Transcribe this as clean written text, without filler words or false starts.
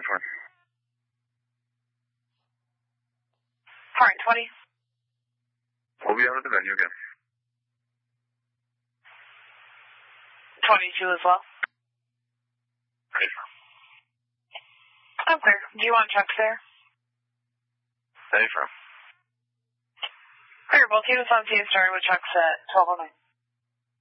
Twin. Horn 20. We'll be out at the venue again. 22 as well. Right. I'm clear. Do you want trucks there? Hey, from. Clear. Both units on scene starting with trucks at 12:09.